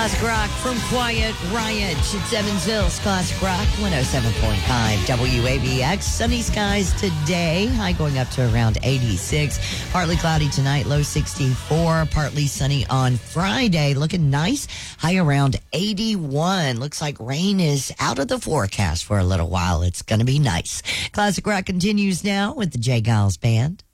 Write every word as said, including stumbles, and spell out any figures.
Classic Rock from Quiet Riot. It's Evansville's Classic Rock, one oh seven point five W A B X. Sunny skies today. High going up to around eighty-six. Partly cloudy tonight, low sixty-four. Partly sunny on Friday. Looking nice. High around eighty-one. Looks like rain is out of the forecast for a little while. It's going to be nice. Classic Rock continues now with the Jay Giles Band.